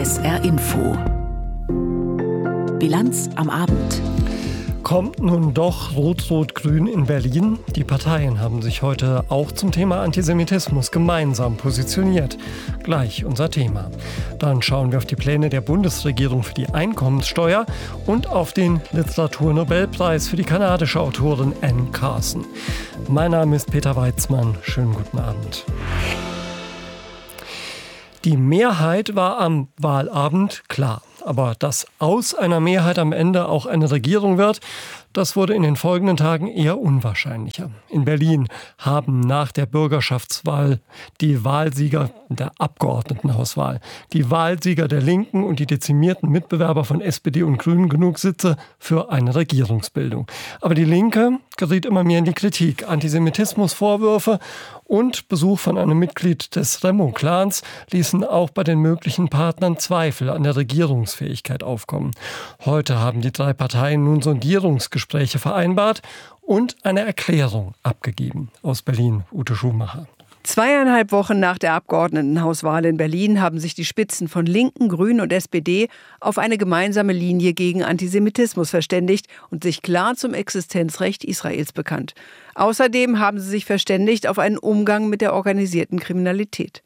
SR Info. Bilanz am Abend. Kommt nun doch Rot-Rot-Grün in Berlin? Die Parteien haben sich heute auch zum Thema Antisemitismus gemeinsam positioniert. Gleich unser Thema. Dann schauen wir auf die Pläne der Bundesregierung für die Einkommenssteuer und auf den Literaturnobelpreis für die kanadische Autorin Anne Carson. Mein Name ist Peter Weitzmann. Schönen guten Abend. Die Mehrheit war am Wahlabend klar. Aber dass aus einer Mehrheit am Ende auch eine Regierung wird, das wurde in den folgenden Tagen eher unwahrscheinlicher. In Berlin haben nach der Bürgerschaftswahl die Wahlsieger der Abgeordnetenhauswahl, die Wahlsieger der Linken und die dezimierten Mitbewerber von SPD und Grünen genug Sitze für eine Regierungsbildung. Aber die Linke geriet immer mehr in die Kritik. Antisemitismusvorwürfe und Besuch von einem Mitglied des Remo-Clans ließen auch bei den möglichen Partnern Zweifel an der Regierungsfähigkeit aufkommen. Heute haben die drei Parteien nun Sondierungsgespräche vereinbart und eine Erklärung abgegeben. Aus Berlin, Ute Schumacher. 2,5 Wochen nach der Abgeordnetenhauswahl in Berlin haben sich die Spitzen von Linken, Grünen und SPD auf eine gemeinsame Linie gegen Antisemitismus verständigt und sich klar zum Existenzrecht Israels bekannt. Außerdem haben sie sich verständigt auf einen Umgang mit der organisierten Kriminalität.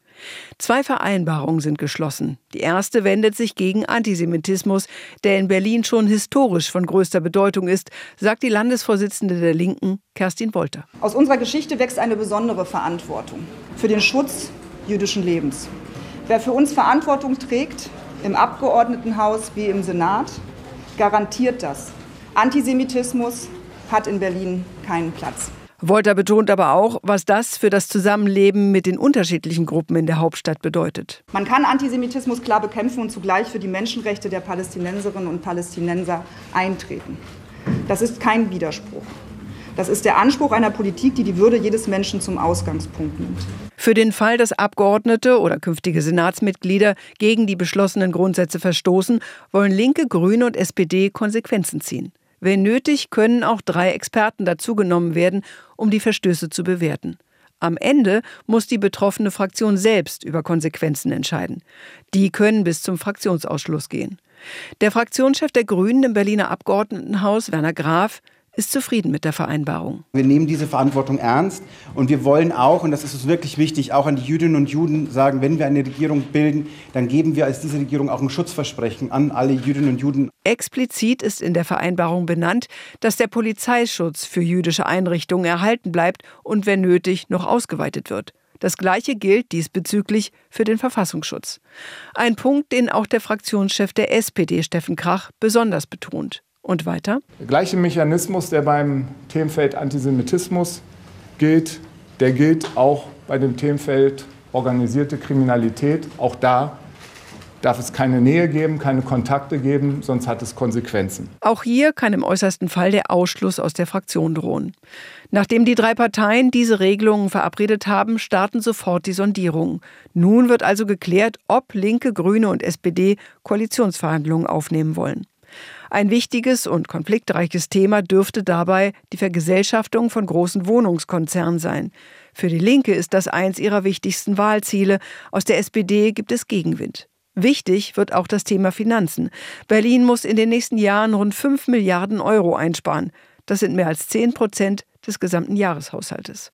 2 Vereinbarungen sind geschlossen. Die erste wendet sich gegen Antisemitismus, der in Berlin schon historisch von größter Bedeutung ist, sagt die Landesvorsitzende der Linken, Kerstin Wolter. Aus unserer Geschichte wächst eine besondere Verantwortung für den Schutz jüdischen Lebens. Wer für uns Verantwortung trägt, im Abgeordnetenhaus wie im Senat, garantiert das. Antisemitismus hat in Berlin keinen Platz. Wolter betont aber auch, was das für das Zusammenleben mit den unterschiedlichen Gruppen in der Hauptstadt bedeutet. Man kann Antisemitismus klar bekämpfen und zugleich für die Menschenrechte der Palästinenserinnen und Palästinenser eintreten. Das ist kein Widerspruch. Das ist der Anspruch einer Politik, die die Würde jedes Menschen zum Ausgangspunkt nimmt. Für den Fall, dass Abgeordnete oder künftige Senatsmitglieder gegen die beschlossenen Grundsätze verstoßen, wollen Linke, Grüne und SPD Konsequenzen ziehen. Wenn nötig, können auch 3 Experten dazugenommen werden, um die Verstöße zu bewerten. Am Ende muss die betroffene Fraktion selbst über Konsequenzen entscheiden. Die können bis zum Fraktionsausschluss gehen. Der Fraktionschef der Grünen im Berliner Abgeordnetenhaus, Werner Graf, ist zufrieden mit der Vereinbarung. Wir nehmen diese Verantwortung ernst und wir wollen auch, und das ist uns wirklich wichtig, auch an die Jüdinnen und Juden sagen, wenn wir eine Regierung bilden, dann geben wir als diese Regierung auch ein Schutzversprechen an alle Jüdinnen und Juden. Explizit ist in der Vereinbarung benannt, dass der Polizeischutz für jüdische Einrichtungen erhalten bleibt und wenn nötig noch ausgeweitet wird. Das Gleiche gilt diesbezüglich für den Verfassungsschutz. Ein Punkt, den auch der Fraktionschef der SPD, Steffen Krach, besonders betont. Und weiter? Der gleiche Mechanismus, der beim Themenfeld Antisemitismus gilt, der gilt auch bei dem Themenfeld organisierte Kriminalität. Auch da darf es keine Nähe geben, keine Kontakte geben, sonst hat es Konsequenzen. Auch hier kann im äußersten Fall der Ausschluss aus der Fraktion drohen. Nachdem die 3 Parteien diese Regelungen verabredet haben, starten sofort die Sondierungen. Nun wird also geklärt, ob Linke, Grüne und SPD Koalitionsverhandlungen aufnehmen wollen. Ein wichtiges und konfliktreiches Thema dürfte dabei die Vergesellschaftung von großen Wohnungskonzernen sein. Für die Linke ist das eins ihrer wichtigsten Wahlziele. Aus der SPD gibt es Gegenwind. Wichtig wird auch das Thema Finanzen. Berlin muss in den nächsten Jahren rund 5 Milliarden Euro einsparen. Das sind mehr als 10% des gesamten Jahreshaushaltes.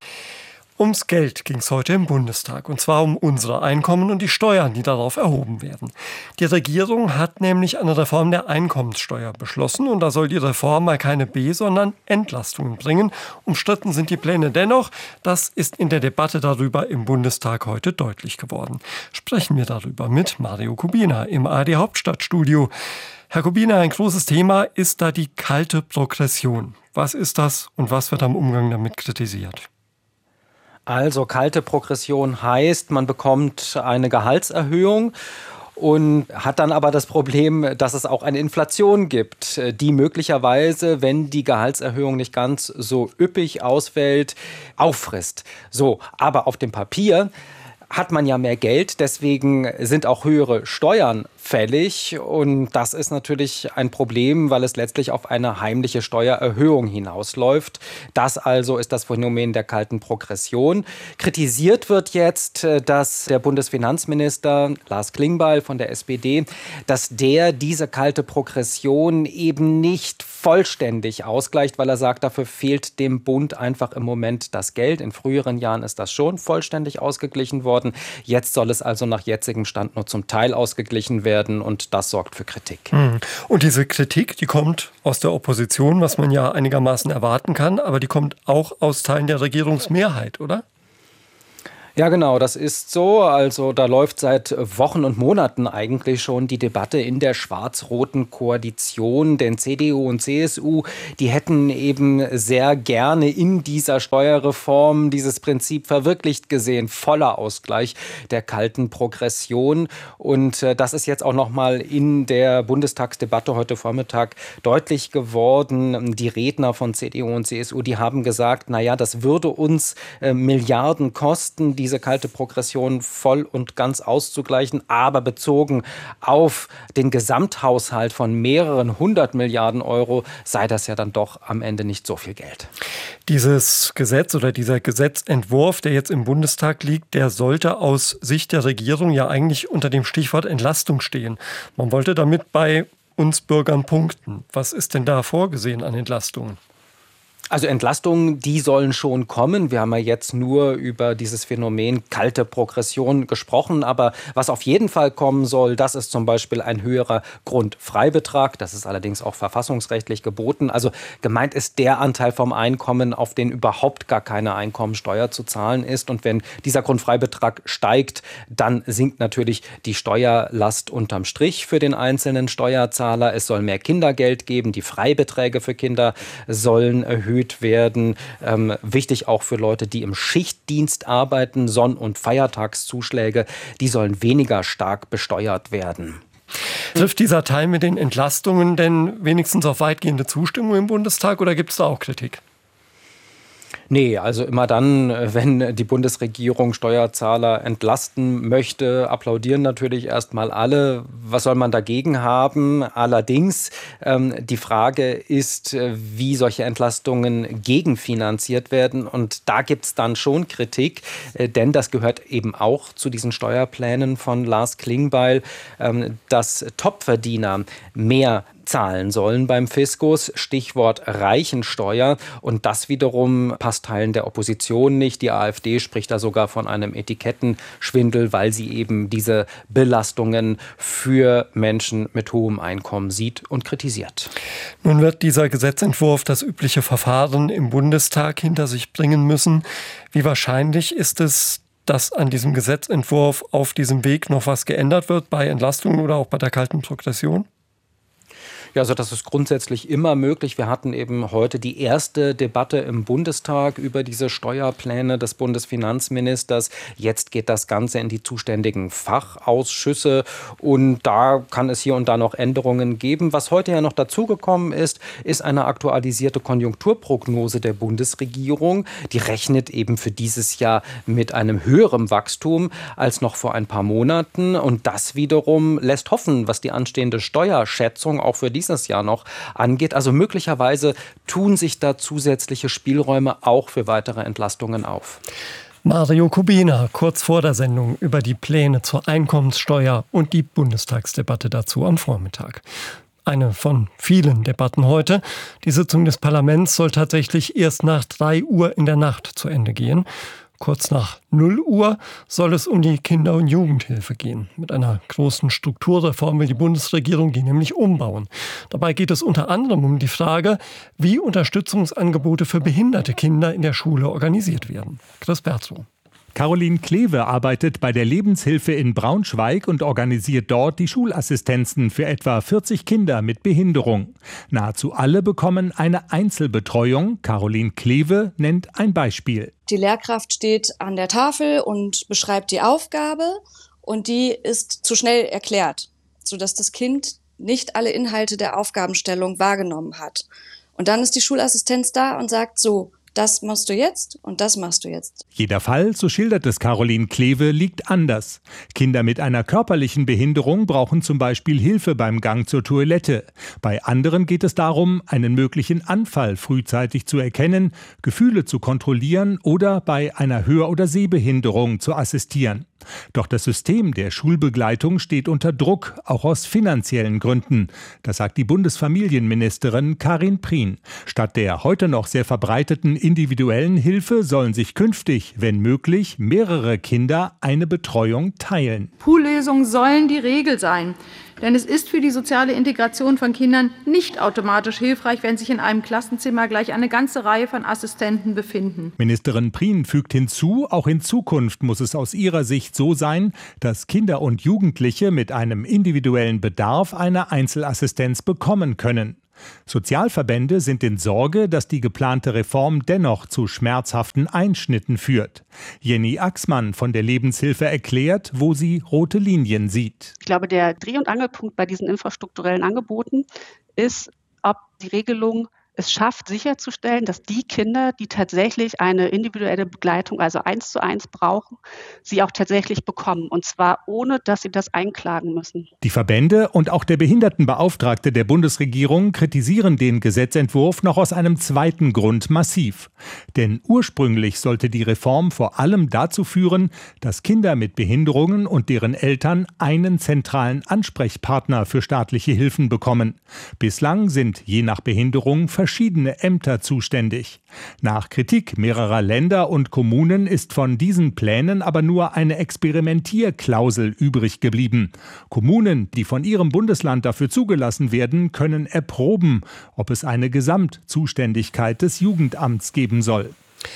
Ums Geld ging es heute im Bundestag, und zwar um unsere Einkommen und die Steuern, die darauf erhoben werden. Die Regierung hat nämlich eine Reform der Einkommenssteuer beschlossen und da soll die Reform mal keine sondern Entlastungen bringen. Umstritten sind die Pläne dennoch. Das ist in der Debatte darüber im Bundestag heute deutlich geworden. Sprechen wir darüber mit Mario Kubina im ARD Hauptstadtstudio. Herr Kubina, ein großes Thema ist da die kalte Progression. Was ist das und was wird am Umgang damit kritisiert? Also kalte Progression heißt, man bekommt eine Gehaltserhöhung und hat dann aber das Problem, dass es auch eine Inflation gibt, die möglicherweise, wenn die Gehaltserhöhung nicht ganz so üppig ausfällt, auffrisst. So, aber auf dem Papier hat man ja mehr Geld, deswegen sind auch höhere Steuern fällig. Und das ist natürlich ein Problem, weil es letztlich auf eine heimliche Steuererhöhung hinausläuft. Das also ist das Phänomen der kalten Progression. Kritisiert wird jetzt, dass der Bundesfinanzminister Lars Klingbeil von der SPD, dass der diese kalte Progression eben nicht vollständig ausgleicht, weil er sagt, dafür fehlt dem Bund einfach im Moment das Geld. In früheren Jahren ist das schon vollständig ausgeglichen worden. Jetzt soll es also nach jetzigem Stand nur zum Teil ausgeglichen werden und das sorgt für Kritik. Und diese Kritik, die kommt aus der Opposition, was man ja einigermaßen erwarten kann, aber die kommt auch aus Teilen der Regierungsmehrheit, oder? Ja, genau, das ist so. Also da läuft seit Wochen und Monaten eigentlich schon die Debatte in der schwarz-roten Koalition. Denn CDU und CSU, die hätten eben sehr gerne in dieser Steuerreform dieses Prinzip verwirklicht gesehen. Voller Ausgleich der kalten Progression. Und das ist jetzt auch noch mal in der Bundestagsdebatte heute Vormittag deutlich geworden. Die Redner von CDU und CSU, die haben gesagt, naja, das würde uns Milliarden kosten, diese kalte Progression voll und ganz auszugleichen, aber bezogen auf den Gesamthaushalt von mehreren 100 Milliarden Euro sei das ja dann doch am Ende nicht so viel Geld. Dieses Gesetz oder dieser Gesetzentwurf, der jetzt im Bundestag liegt, der sollte aus Sicht der Regierung ja eigentlich unter dem Stichwort Entlastung stehen. Man wollte damit bei uns Bürgern punkten. Was ist denn da vorgesehen an Entlastungen? Also Entlastungen, die sollen schon kommen. Wir haben ja jetzt nur über dieses Phänomen kalte Progression gesprochen. Aber was auf jeden Fall kommen soll, das ist zum Beispiel ein höherer Grundfreibetrag. Das ist allerdings auch verfassungsrechtlich geboten. Also gemeint ist der Anteil vom Einkommen, auf den überhaupt gar keine Einkommensteuer zu zahlen ist. Und wenn dieser Grundfreibetrag steigt, dann sinkt natürlich die Steuerlast unterm Strich für den einzelnen Steuerzahler. Es soll mehr Kindergeld geben. Die Freibeträge für Kinder sollen erhöht werden. Wichtig auch für Leute, die im Schichtdienst arbeiten. Sonn- und Feiertagszuschläge, die sollen weniger stark besteuert werden. Trifft dieser Teil mit den Entlastungen denn wenigstens auf weitgehende Zustimmung im Bundestag oder gibt es da auch Kritik? Nee, also immer dann, wenn die Bundesregierung Steuerzahler entlasten möchte, applaudieren natürlich erstmal alle. Was soll man dagegen haben? Allerdings, die Frage ist, wie solche Entlastungen gegenfinanziert werden. Und da gibt es dann schon Kritik, denn das gehört eben auch zu diesen Steuerplänen von Lars Klingbeil, dass Topverdiener mehr zahlen sollen beim Fiskus, Stichwort Reichensteuer. Und das wiederum passt Teilen der Opposition nicht. Die AfD spricht da sogar von einem Etikettenschwindel, weil sie eben diese Belastungen für Menschen mit hohem Einkommen sieht und kritisiert. Nun wird dieser Gesetzentwurf das übliche Verfahren im Bundestag hinter sich bringen müssen. Wie wahrscheinlich ist es, dass an diesem Gesetzentwurf auf diesem Weg noch was geändert wird bei Entlastungen oder auch bei der kalten Progression? Ja, also das ist grundsätzlich immer möglich. Wir hatten eben heute die erste Debatte im Bundestag über diese Steuerpläne des Bundesfinanzministers. Jetzt geht das Ganze in die zuständigen Fachausschüsse und da kann es hier und da noch Änderungen geben. Was heute ja noch dazugekommen ist, ist eine aktualisierte Konjunkturprognose der Bundesregierung. Die rechnet eben für dieses Jahr mit einem höheren Wachstum als noch vor ein paar Monaten und das wiederum lässt hoffen, was die anstehende Steuerschätzung auch für dieses Jahr noch angeht. Also möglicherweise tun sich da zusätzliche Spielräume auch für weitere Entlastungen auf. Mario Kubina, kurz vor der Sendung über die Pläne zur Einkommenssteuer und die Bundestagsdebatte dazu am Vormittag. Eine von vielen Debatten heute. Die Sitzung des Parlaments soll tatsächlich erst nach 3 Uhr in der Nacht zu Ende gehen. Kurz nach 0 Uhr soll es um die Kinder- und Jugendhilfe gehen. Mit einer großen Strukturreform will die Bundesregierung die nämlich umbauen. Dabei geht es unter anderem um die Frage, wie Unterstützungsangebote für behinderte Kinder in der Schule organisiert werden. Chris Berzow. Caroline Kleve arbeitet bei der Lebenshilfe in Braunschweig und organisiert dort die Schulassistenzen für etwa 40 Kinder mit Behinderung. Nahezu alle bekommen eine Einzelbetreuung. Caroline Kleve nennt ein Beispiel. Die Lehrkraft steht an der Tafel und beschreibt die Aufgabe und die ist zu schnell erklärt, sodass das Kind nicht alle Inhalte der Aufgabenstellung wahrgenommen hat. Und dann ist die Schulassistenz da und sagt so, das machst du jetzt und das machst du jetzt. Jeder Fall, so schildert es Caroline Kleve, liegt anders. Kinder mit einer körperlichen Behinderung brauchen zum Beispiel Hilfe beim Gang zur Toilette. Bei anderen geht es darum, einen möglichen Anfall frühzeitig zu erkennen, Gefühle zu kontrollieren oder bei einer Hör- oder Sehbehinderung zu assistieren. Doch das System der Schulbegleitung steht unter Druck, auch aus finanziellen Gründen. Das sagt die Bundesfamilienministerin Karin Prien. Statt der heute noch sehr verbreiteten individuellen Hilfe sollen sich künftig, wenn möglich, mehrere Kinder eine Betreuung teilen. Poollösungen sollen die Regel sein. Denn es ist für die soziale Integration von Kindern nicht automatisch hilfreich, wenn sich in einem Klassenzimmer gleich eine ganze Reihe von Assistenten befinden. Ministerin Prien fügt hinzu, auch in Zukunft muss es aus ihrer Sicht so sein, dass Kinder und Jugendliche mit einem individuellen Bedarf eine Einzelassistenz bekommen können. Sozialverbände sind in Sorge, dass die geplante Reform dennoch zu schmerzhaften Einschnitten führt. Jenny Axmann von der Lebenshilfe erklärt, wo sie rote Linien sieht. Ich glaube, der Dreh- und Angelpunkt bei diesen infrastrukturellen Angeboten ist, ob die Regelung es schafft, sicherzustellen, dass die Kinder, die tatsächlich eine individuelle Begleitung, also 1:1 brauchen, sie auch tatsächlich bekommen. Und zwar ohne, dass sie das einklagen müssen. Die Verbände und auch der Behindertenbeauftragte der Bundesregierung kritisieren den Gesetzentwurf noch aus einem zweiten Grund massiv. Denn ursprünglich sollte die Reform vor allem dazu führen, dass Kinder mit Behinderungen und deren Eltern einen zentralen Ansprechpartner für staatliche Hilfen bekommen. Bislang sind je nach Behinderung verschiedene Ämter zuständig. Nach Kritik mehrerer Länder und Kommunen ist von diesen Plänen aber nur eine Experimentierklausel übrig geblieben. Kommunen, die von ihrem Bundesland dafür zugelassen werden, können erproben, ob es eine Gesamtzuständigkeit des Jugendamts geben soll.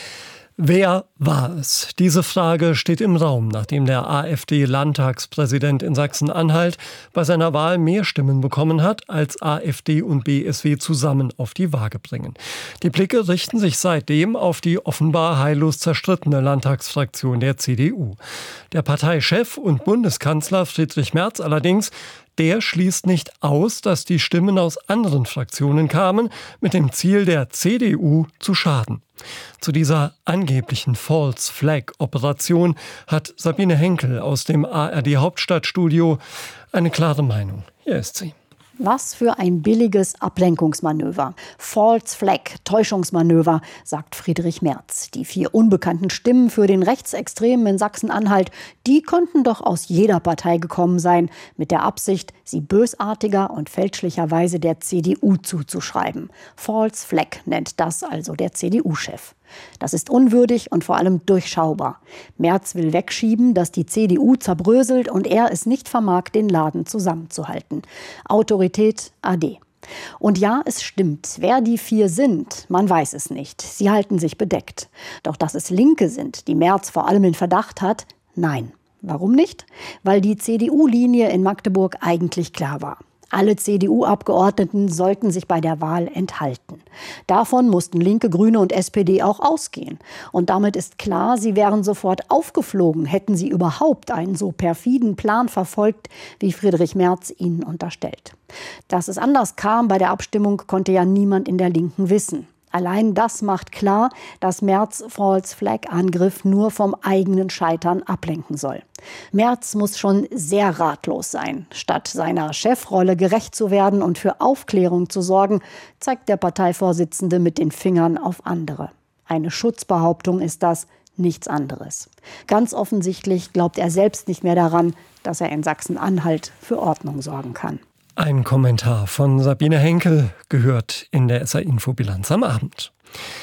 Wer war es? Diese Frage steht im Raum, nachdem der AfD-Landtagspräsident in Sachsen-Anhalt bei seiner Wahl mehr Stimmen bekommen hat, als AfD und BSW zusammen auf die Waage bringen. Die Blicke richten sich seitdem auf die offenbar heillos zerstrittene Landtagsfraktion der CDU. Der Parteichef und Bundeskanzler Friedrich Merz allerdings, der schließt nicht aus, dass die Stimmen aus anderen Fraktionen kamen, mit dem Ziel der CDU zu schaden. Zu dieser angeblichen False-Flag-Operation hat Sabine Henkel aus dem ARD-Hauptstadtstudio eine klare Meinung. Hier ist sie. Was für ein billiges Ablenkungsmanöver. False Flag, Täuschungsmanöver, sagt Friedrich Merz. Die 4 unbekannten Stimmen für den Rechtsextremen in Sachsen-Anhalt, die könnten doch aus jeder Partei gekommen sein, mit der Absicht, sie bösartiger und fälschlicherweise der CDU zuzuschreiben. False Flag nennt das also der CDU-Chef. Das ist unwürdig und vor allem durchschaubar. Merz will wegschieben, dass die CDU zerbröselt und er es nicht vermag, den Laden zusammenzuhalten. Autorität ade. Und ja, es stimmt, wer die 4 sind, man weiß es nicht. Sie halten sich bedeckt. Doch dass es Linke sind, die Merz vor allem in Verdacht hat, nein. Warum nicht? Weil die CDU-Linie in Magdeburg eigentlich klar war. Alle CDU-Abgeordneten sollten sich bei der Wahl enthalten. Davon mussten Linke, Grüne und SPD auch ausgehen. Und damit ist klar, sie wären sofort aufgeflogen, hätten sie überhaupt einen so perfiden Plan verfolgt, wie Friedrich Merz ihnen unterstellt. Dass es anders kam bei der Abstimmung, konnte ja niemand in der Linken wissen. Allein das macht klar, dass Merz False-Flag-Angriff nur vom eigenen Scheitern ablenken soll. Merz muss schon sehr ratlos sein. Statt seiner Chefrolle gerecht zu werden und für Aufklärung zu sorgen, zeigt der Parteivorsitzende mit den Fingern auf andere. Eine Schutzbehauptung ist das, nichts anderes. Ganz offensichtlich glaubt er selbst nicht mehr daran, dass er in Sachsen-Anhalt für Ordnung sorgen kann. Ein Kommentar von Sabine Henkel gehört in der SR-Info-Bilanz am Abend.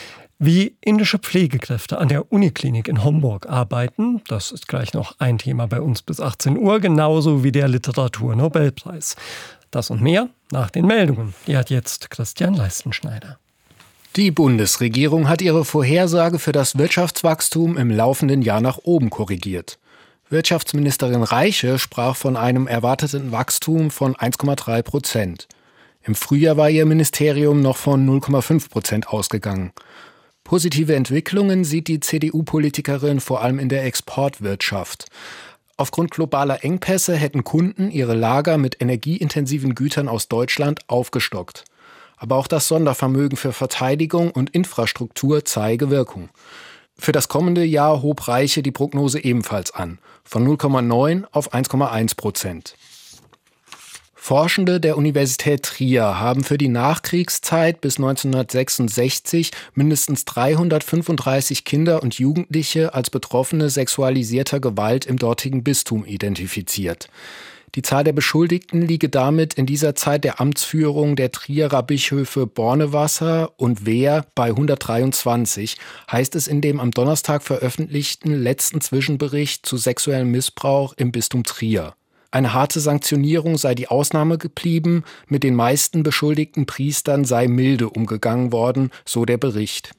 Wie indische Pflegekräfte an der Uniklinik in Homburg arbeiten, das ist gleich noch ein Thema bei uns bis 18 Uhr, genauso wie der Literaturnobelpreis. Das und mehr nach den Meldungen. Die hat jetzt Christian Leistenschneider. Die Bundesregierung hat ihre Vorhersage für das Wirtschaftswachstum im laufenden Jahr nach oben korrigiert. Wirtschaftsministerin Reiche sprach von einem erwarteten Wachstum von 1,3%. Im Frühjahr war ihr Ministerium noch von 0,5% ausgegangen. Positive Entwicklungen sieht die CDU-Politikerin vor allem in der Exportwirtschaft. Aufgrund globaler Engpässe hätten Kunden ihre Lager mit energieintensiven Gütern aus Deutschland aufgestockt. Aber auch das Sondervermögen für Verteidigung und Infrastruktur zeige Wirkung. Für das kommende Jahr hob Reiche die Prognose ebenfalls an, von 0,9 auf 1,1%. Forschende der Universität Trier haben für die Nachkriegszeit bis 1966 mindestens 335 Kinder und Jugendliche als Betroffene sexualisierter Gewalt im dortigen Bistum identifiziert. Die Zahl der Beschuldigten liege damit in dieser Zeit der Amtsführung der Trierer Bischöfe Bornewasser und Wehr bei 123, heißt es in dem am Donnerstag veröffentlichten letzten Zwischenbericht zu sexuellem Missbrauch im Bistum Trier. Eine harte Sanktionierung sei die Ausnahme geblieben, mit den meisten beschuldigten Priestern sei milde umgegangen worden, so der Bericht.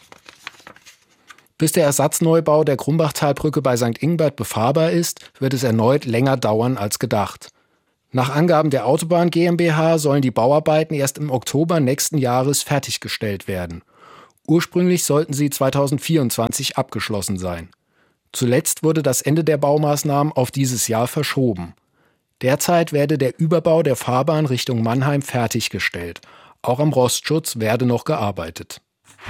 Bis der Ersatzneubau der Grumbachtalbrücke bei St. Ingbert befahrbar ist, wird es erneut länger dauern als gedacht. Nach Angaben der Autobahn GmbH sollen die Bauarbeiten erst im Oktober nächsten Jahres fertiggestellt werden. Ursprünglich sollten sie 2024 abgeschlossen sein. Zuletzt wurde das Ende der Baumaßnahmen auf dieses Jahr verschoben. Derzeit werde der Überbau der Fahrbahn Richtung Mannheim fertiggestellt. Auch am Rostschutz werde noch gearbeitet.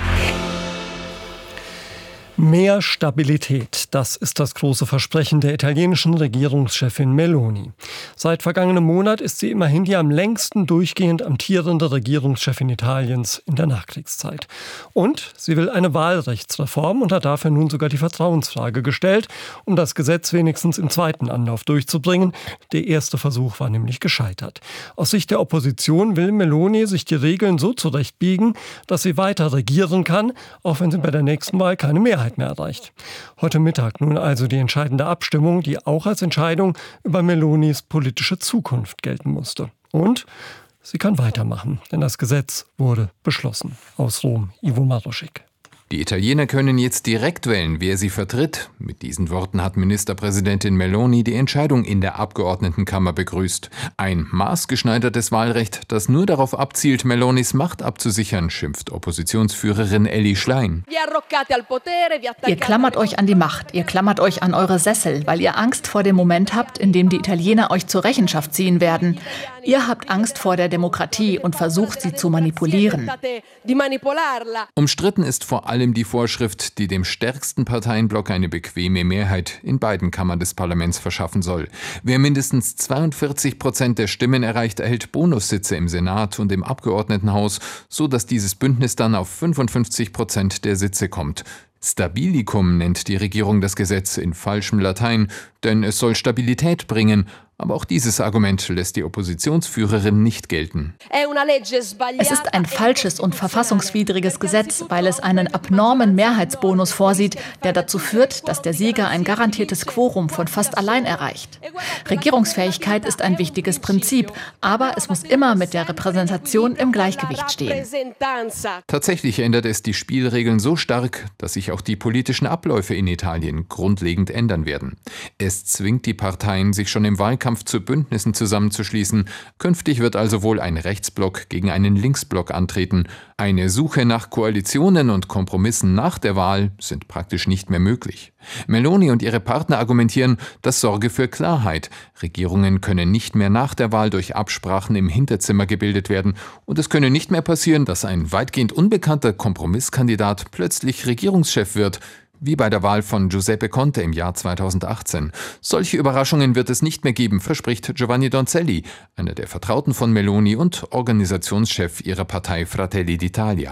Mehr Stabilität, das ist das große Versprechen der italienischen Regierungschefin Meloni. Seit vergangenem Monat ist sie immerhin die am längsten durchgehend amtierende Regierungschefin Italiens in der Nachkriegszeit. Und sie will eine Wahlrechtsreform und hat dafür nun sogar die Vertrauensfrage gestellt, um das Gesetz wenigstens im zweiten Anlauf durchzubringen. Der erste Versuch war nämlich gescheitert. Aus Sicht der Opposition will Meloni sich die Regeln so zurechtbiegen, dass sie weiter regieren kann, auch wenn sie bei der nächsten Wahl keine Mehrheit mehr erreicht. Heute Mittag nun also die entscheidende Abstimmung, die auch als Entscheidung über Melonis politische Zukunft gelten musste. Und sie kann weitermachen, denn das Gesetz wurde beschlossen. Aus Rom, Ivo Maroschek. Die Italiener können jetzt direkt wählen, wer sie vertritt. Mit diesen Worten hat Ministerpräsidentin Meloni die Entscheidung in der Abgeordnetenkammer begrüßt. Ein maßgeschneidertes Wahlrecht, das nur darauf abzielt, Melonis Macht abzusichern, schimpft Oppositionsführerin Elly Schlein. Ihr klammert euch an die Macht, ihr klammert euch an eure Sessel, weil ihr Angst vor dem Moment habt, in dem die Italiener euch zur Rechenschaft ziehen werden. Ihr habt Angst vor der Demokratie und versucht, sie zu manipulieren. Umstritten ist vor allem die Vorschrift, die dem stärksten Parteienblock eine bequeme Mehrheit in beiden Kammern des Parlaments verschaffen soll. Wer mindestens 42% der Stimmen erreicht, erhält Bonussitze im Senat und im Abgeordnetenhaus, so dass dieses Bündnis dann auf 55% der Sitze kommt. Stabilicum nennt die Regierung das Gesetz in falschem Latein, denn es soll Stabilität bringen. Aber auch dieses Argument lässt die Oppositionsführerin nicht gelten. Es ist ein falsches und verfassungswidriges Gesetz, weil es einen abnormen Mehrheitsbonus vorsieht, der dazu führt, dass der Sieger ein garantiertes Quorum von fast allein erreicht. Regierungsfähigkeit ist ein wichtiges Prinzip, aber es muss immer mit der Repräsentation im Gleichgewicht stehen. Tatsächlich ändert es die Spielregeln so stark, dass sich auch die politischen Abläufe in Italien grundlegend ändern werden. Es zwingt die Parteien, sich schon im Wahlkampf zu Bündnissen zusammenzuschließen. Künftig wird also wohl ein Rechtsblock gegen einen Linksblock antreten. Eine Suche nach Koalitionen und Kompromissen nach der Wahl sind praktisch nicht mehr möglich. Meloni und ihre Partner argumentieren, das sorge für Klarheit. Regierungen können nicht mehr nach der Wahl durch Absprachen im Hinterzimmer gebildet werden. Und es könne nicht mehr passieren, dass ein weitgehend unbekannter Kompromisskandidat plötzlich Regierungschef wird. Wie bei der Wahl von Giuseppe Conte im Jahr 2018. Solche Überraschungen wird es nicht mehr geben, verspricht Giovanni Donzelli, einer der Vertrauten von Meloni und Organisationschef ihrer Partei Fratelli d'Italia.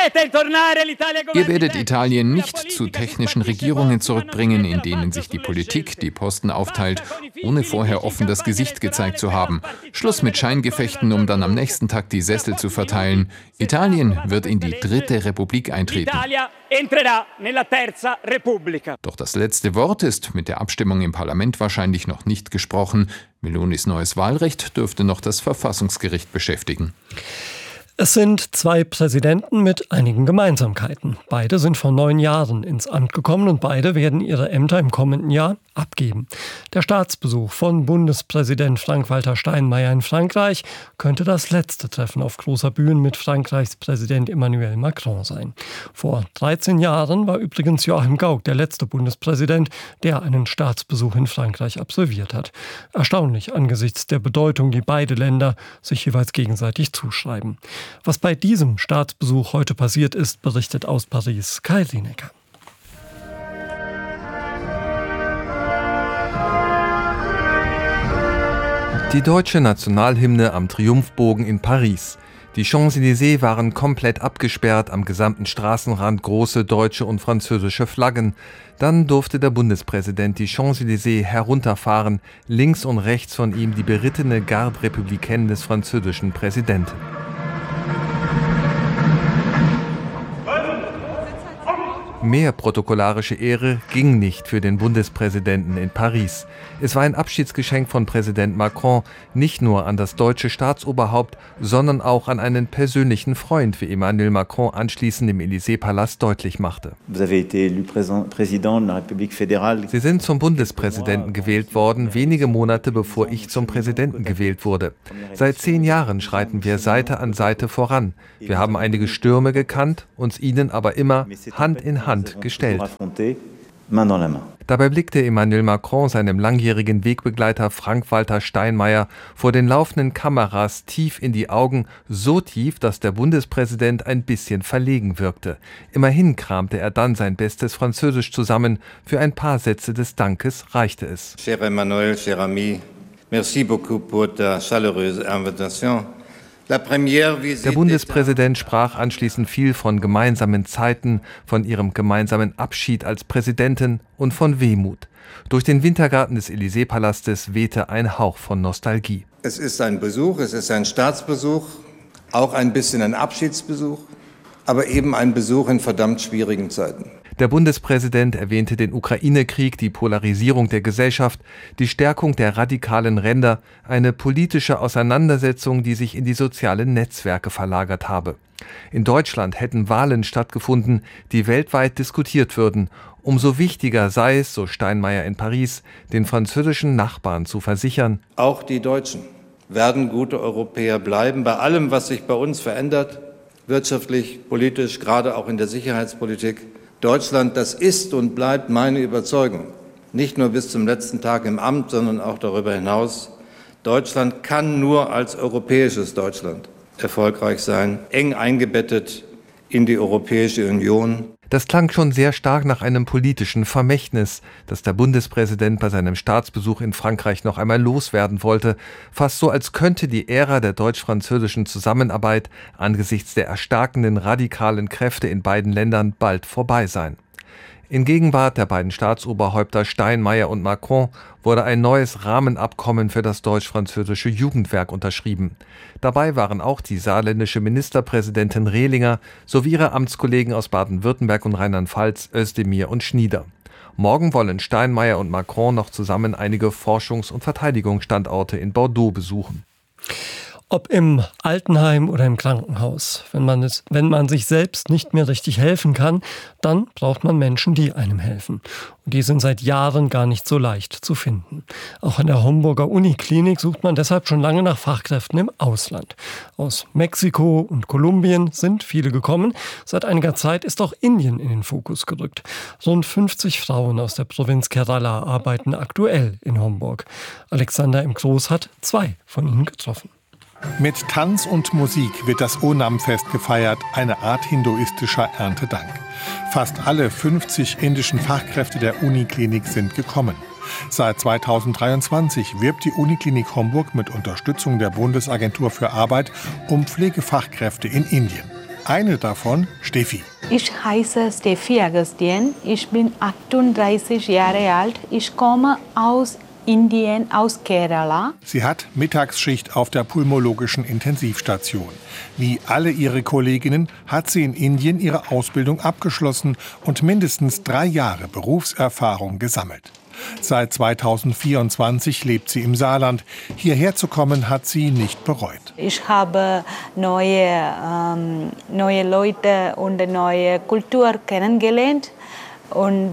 Ihr werdet Italien nicht zu technischen Regierungen zurückbringen, in denen sich die Politik die Posten aufteilt, ohne vorher offen das Gesicht gezeigt zu haben. Schluss mit Scheingefechten, um dann am nächsten Tag die Sessel zu verteilen. Italien wird in die dritte Republik eintreten. Doch das letzte Wort ist mit der Abstimmung im Parlament wahrscheinlich noch nicht gesprochen. Melonis neues Wahlrecht dürfte noch das Verfassungsgericht beschäftigen. Es sind zwei Präsidenten mit einigen Gemeinsamkeiten. Beide sind vor 9 Jahren ins Amt gekommen und beide werden ihre Ämter im kommenden Jahr abgeben. Der Staatsbesuch von Bundespräsident Frank-Walter Steinmeier in Frankreich könnte das letzte Treffen auf großer Bühne mit Frankreichs Präsident Emmanuel Macron sein. Vor 13 Jahren war übrigens Joachim Gauck der letzte Bundespräsident, der einen Staatsbesuch in Frankreich absolviert hat. Erstaunlich angesichts der Bedeutung, die beide Länder sich jeweils gegenseitig zuschreiben. Was bei diesem Staatsbesuch heute passiert ist, berichtet aus Paris Kai Rienecker. Die deutsche Nationalhymne am Triumphbogen in Paris. Die Champs-Élysées waren komplett abgesperrt, am gesamten Straßenrand große deutsche und französische Flaggen. Dann durfte der Bundespräsident die Champs-Élysées herunterfahren, links und rechts von ihm die berittene Garde républicaine des französischen Präsidenten. Mehr protokollarische Ehre ging nicht für den Bundespräsidenten in Paris. Es war ein Abschiedsgeschenk von Präsident Macron, nicht nur an das deutsche Staatsoberhaupt, sondern auch an einen persönlichen Freund, wie Emmanuel Macron anschließend im Élysée-Palast deutlich machte. Sie sind zum Bundespräsidenten gewählt worden, wenige Monate bevor ich zum Präsidenten gewählt wurde. Seit 10 Jahren schreiten wir Seite an Seite voran. Wir haben einige Stürme gekannt, uns ihnen aber immer Hand in Hand gestellt. Dabei blickte Emmanuel Macron seinem langjährigen Wegbegleiter Frank-Walter Steinmeier vor den laufenden Kameras tief in die Augen, so tief, dass der Bundespräsident ein bisschen verlegen wirkte. Immerhin kramte er dann sein bestes Französisch zusammen. Für ein paar Sätze des Dankes reichte es. Cher Emmanuel, cher ami, merci beaucoup pour ta chaleureuse invitation. Der Bundespräsident sprach anschließend viel von gemeinsamen Zeiten, von ihrem gemeinsamen Abschied als Präsidentin und von Wehmut. Durch den Wintergarten des Élysée-Palastes wehte ein Hauch von Nostalgie. Es ist ein Besuch, es ist ein Staatsbesuch, auch ein bisschen ein Abschiedsbesuch, aber eben ein Besuch in verdammt schwierigen Zeiten. Der Bundespräsident erwähnte den Ukraine-Krieg, die Polarisierung der Gesellschaft, die Stärkung der radikalen Ränder, eine politische Auseinandersetzung, die sich in die sozialen Netzwerke verlagert habe. In Deutschland hätten Wahlen stattgefunden, die weltweit diskutiert würden. Umso wichtiger sei es, so Steinmeier in Paris, den französischen Nachbarn zu versichern: Auch die Deutschen werden gute Europäer bleiben, bei allem, was sich bei uns verändert, wirtschaftlich, politisch, gerade auch in der Sicherheitspolitik. Deutschland, das ist und bleibt meine Überzeugung, nicht nur bis zum letzten Tag im Amt, sondern auch darüber hinaus. Deutschland kann nur als europäisches Deutschland erfolgreich sein, eng eingebettet in die Europäische Union. Das klang schon sehr stark nach einem politischen Vermächtnis, das der Bundespräsident bei seinem Staatsbesuch in Frankreich noch einmal loswerden wollte, fast so, als könnte die Ära der deutsch-französischen Zusammenarbeit angesichts der erstarkenden radikalen Kräfte in beiden Ländern bald vorbei sein. In Gegenwart der beiden Staatsoberhäupter Steinmeier und Macron wurde ein neues Rahmenabkommen für das deutsch-französische Jugendwerk unterschrieben. Dabei waren auch die saarländische Ministerpräsidentin Rehlinger sowie ihre Amtskollegen aus Baden-Württemberg und Rheinland-Pfalz, Özdemir und Schnieder. Morgen wollen Steinmeier und Macron noch zusammen einige Forschungs- und Verteidigungsstandorte in Bordeaux besuchen. Ob im Altenheim oder im Krankenhaus, wenn man sich selbst nicht mehr richtig helfen kann, dann braucht man Menschen, die einem helfen. Und die sind seit Jahren gar nicht so leicht zu finden. Auch an der Homburger Uniklinik sucht man deshalb schon lange nach Fachkräften im Ausland. Aus Mexiko und Kolumbien sind viele gekommen. Seit einiger Zeit ist auch Indien in den Fokus gerückt. Rund 50 Frauen aus der Provinz Kerala arbeiten aktuell in Homburg. Alexander M. Groß hat 2 von ihnen getroffen. Mit Tanz und Musik wird das Onam-Fest gefeiert, eine Art hinduistischer Erntedank. Fast alle 50 indischen Fachkräfte der Uniklinik sind gekommen. Seit 2023 wirbt die Uniklinik Homburg mit Unterstützung der Bundesagentur für Arbeit um Pflegefachkräfte in Indien. Eine davon, Steffi. Ich heiße Steffi Agastien, ich bin 38 Jahre alt, ich komme aus Indien, aus Kerala. Sie hat Mittagsschicht auf der pulmologischen Intensivstation. Wie alle ihre Kolleginnen hat sie in Indien ihre Ausbildung abgeschlossen und mindestens 3 Jahre Berufserfahrung gesammelt. Seit 2024 lebt sie im Saarland. Hierher zu kommen, hat sie nicht bereut. Ich habe neue Leute und neue Kultur kennengelernt und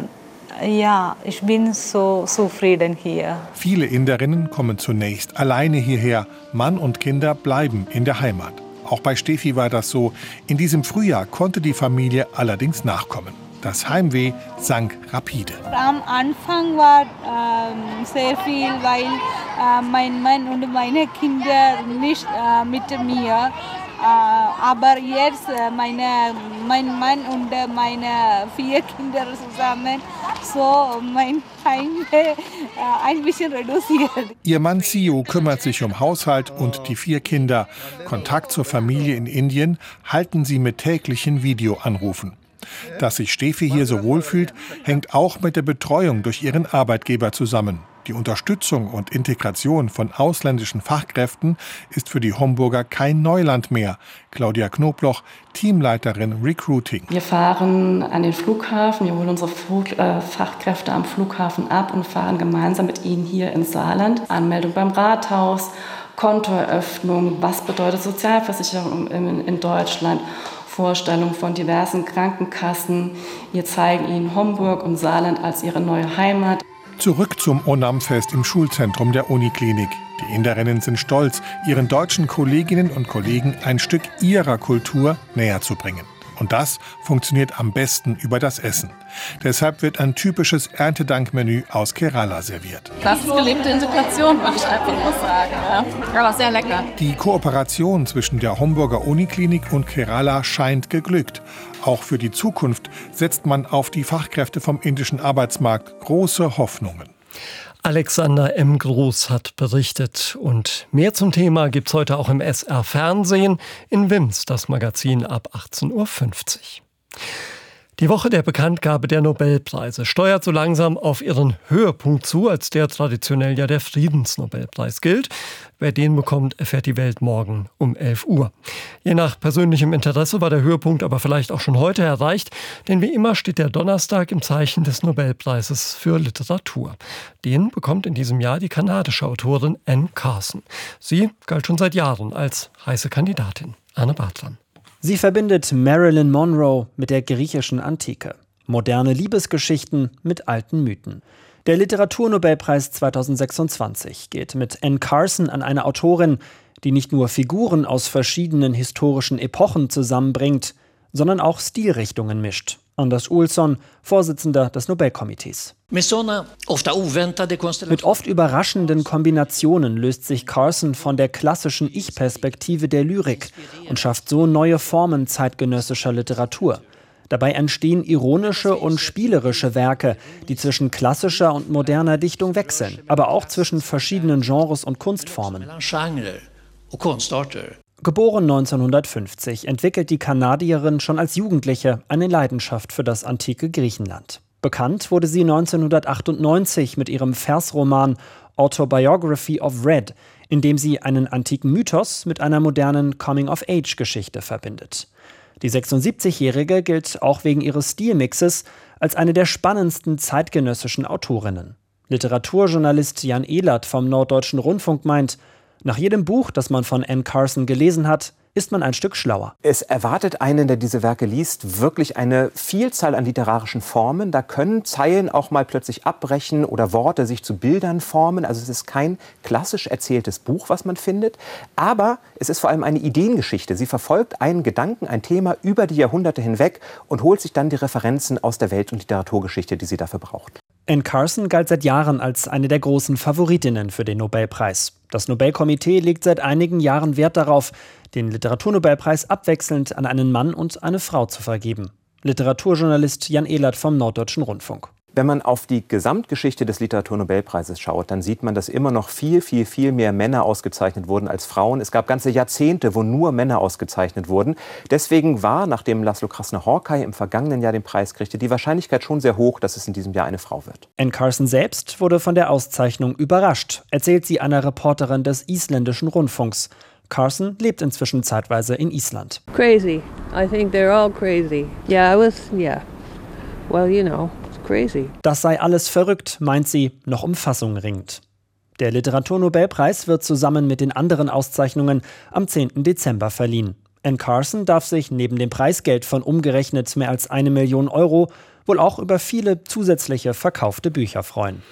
ja, ich bin so zufrieden hier. Viele Inderinnen kommen zunächst alleine hierher. Mann und Kinder bleiben in der Heimat. Auch bei Steffi war das so. In diesem Frühjahr konnte die Familie allerdings nachkommen. Das Heimweh sank rapide. Am Anfang war sehr viel, weil mein Mann und meine Kinder nicht mit mir. Aber jetzt mein Mann und meine 4 Kinder zusammen, so mein Time ein bisschen reduziert. Ihr Mann Sio kümmert sich um Haushalt und die 4 Kinder. Kontakt zur Familie in Indien halten sie mit täglichen Videoanrufen. Dass sich Steffi hier so wohlfühlt, hängt auch mit der Betreuung durch ihren Arbeitgeber zusammen. Die Unterstützung und Integration von ausländischen Fachkräften ist für die Homburger kein Neuland mehr. Claudia Knobloch, Teamleiterin Recruiting. Wir fahren an den Flughafen, wir holen unsere Fachkräfte am Flughafen ab und fahren gemeinsam mit ihnen hier ins Saarland. Anmeldung beim Rathaus, Kontoeröffnung, was bedeutet Sozialversicherung in Deutschland, Vorstellung von diversen Krankenkassen. Wir zeigen ihnen Homburg und Saarland als ihre neue Heimat. Zurück zum Onam-Fest im Schulzentrum der Uniklinik. Die Inderinnen sind stolz, ihren deutschen Kolleginnen und Kollegen ein Stück ihrer Kultur näher zu bringen. Und das funktioniert am besten über das Essen. Deshalb wird ein typisches Erntedankmenü aus Kerala serviert. Das ist gelebte Integration, würde ich einfach mal sagen. Ja. Aber sehr lecker. Die Kooperation zwischen der Homburger Uniklinik und Kerala scheint geglückt. Auch für die Zukunft setzt man auf die Fachkräfte vom indischen Arbeitsmarkt große Hoffnungen. Alexander M. Groß hat berichtet. Und mehr zum Thema gibt's heute auch im SR Fernsehen, in WIMS, das Magazin ab 18:50 Uhr. Die Woche der Bekanntgabe der Nobelpreise steuert so langsam auf ihren Höhepunkt zu, als der traditionell ja der Friedensnobelpreis gilt. Wer den bekommt, erfährt die Welt morgen um 11 Uhr. Je nach persönlichem Interesse war der Höhepunkt aber vielleicht auch schon heute erreicht, denn wie immer steht der Donnerstag im Zeichen des Nobelpreises für Literatur. Den bekommt in diesem Jahr die kanadische Autorin Anne Carson. Sie galt schon seit Jahren als heiße Kandidatin. Anne Bartram. Sie verbindet Marilyn Monroe mit der griechischen Antike, moderne Liebesgeschichten mit alten Mythen. Der Literaturnobelpreis 2026 geht mit Anne Carson an eine Autorin, die nicht nur Figuren aus verschiedenen historischen Epochen zusammenbringt, sondern auch Stilrichtungen mischt. Anders Olsson, Vorsitzender des Nobelkomitees. Mit oft überraschenden Kombinationen löst sich Carson von der klassischen Ich-Perspektive der Lyrik und schafft so neue Formen zeitgenössischer Literatur. Dabei entstehen ironische und spielerische Werke, die zwischen klassischer und moderner Dichtung wechseln, aber auch zwischen verschiedenen Genres und Kunstformen. Geboren 1950, entwickelt die Kanadierin schon als Jugendliche eine Leidenschaft für das antike Griechenland. Bekannt wurde sie 1998 mit ihrem Versroman Autobiography of Red, in dem sie einen antiken Mythos mit einer modernen Coming-of-Age-Geschichte verbindet. Die 76-Jährige gilt auch wegen ihres Stilmixes als eine der spannendsten zeitgenössischen Autorinnen. Literaturjournalist Jan Ehlert vom Norddeutschen Rundfunk meint, nach jedem Buch, das man von Anne Carson gelesen hat, ist man ein Stück schlauer. Es erwartet einen, der diese Werke liest, wirklich eine Vielzahl an literarischen Formen. Da können Zeilen auch mal plötzlich abbrechen oder Worte sich zu Bildern formen. Also es ist kein klassisch erzähltes Buch, was man findet. Aber es ist vor allem eine Ideengeschichte. Sie verfolgt einen Gedanken, ein Thema über die Jahrhunderte hinweg und holt sich dann die Referenzen aus der Welt- und Literaturgeschichte, die sie dafür braucht. Anne Carson galt seit Jahren als eine der großen Favoritinnen für den Nobelpreis. Das Nobelkomitee legt seit einigen Jahren Wert darauf, den Literaturnobelpreis abwechselnd an einen Mann und eine Frau zu vergeben. Literaturjournalist Jan Ehlert vom Norddeutschen Rundfunk. Wenn man auf die Gesamtgeschichte des Literaturnobelpreises schaut, dann sieht man, dass immer noch viel mehr Männer ausgezeichnet wurden als Frauen. Es gab ganze Jahrzehnte, wo nur Männer ausgezeichnet wurden. Deswegen war, nachdem Laszlo Krasner-Horkay im vergangenen Jahr den Preis kriegte, die Wahrscheinlichkeit schon sehr hoch, dass es in diesem Jahr eine Frau wird. Anne Carson selbst wurde von der Auszeichnung überrascht, erzählt sie einer Reporterin des isländischen Rundfunks. Carson lebt inzwischen zeitweise in Island. Crazy. I think they're all crazy. Well, you know. Crazy. Das sei alles verrückt, meint sie, noch um Fassung ringt. Der Literaturnobelpreis wird zusammen mit den anderen Auszeichnungen am 10. Dezember verliehen. Anne Carson darf sich neben dem Preisgeld von umgerechnet mehr als 1 Million Euro wohl auch über viele zusätzliche verkaufte Bücher freuen.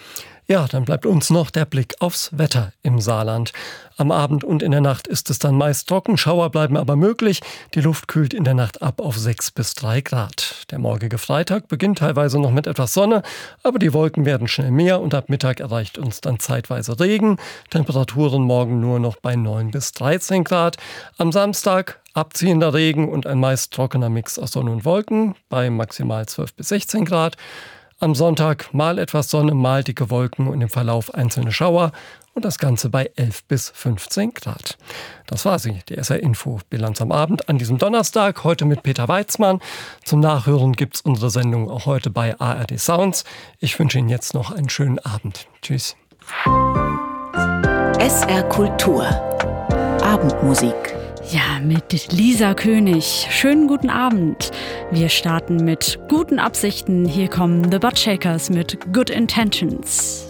Ja, dann bleibt uns noch der Blick aufs Wetter im Saarland. Am Abend und in der Nacht ist es dann meist trocken, Schauer bleiben aber möglich. Die Luft kühlt in der Nacht ab auf 6 bis 3 Grad. Der morgige Freitag beginnt teilweise noch mit etwas Sonne, aber die Wolken werden schnell mehr und ab Mittag erreicht uns dann zeitweise Regen. Temperaturen morgen nur noch bei 9 bis 13 Grad. Am Samstag abziehender Regen und ein meist trockener Mix aus Sonne und Wolken bei maximal 12 bis 16 Grad. Am Sonntag mal etwas Sonne, mal dicke Wolken und im Verlauf einzelne Schauer und das Ganze bei 11 bis 15 Grad. Das war sie, die SR-Info-Bilanz am Abend an diesem Donnerstag, heute mit Peter Weitzmann. Zum Nachhören gibt's unsere Sendung auch heute bei ARD Sounds. Ich wünsche Ihnen jetzt noch einen schönen Abend. Tschüss. SR Kultur. Abendmusik. Ja, mit Lisa König. Schönen guten Abend. Wir starten mit guten Absichten. Hier kommen The Buttshakers mit Good Intentions.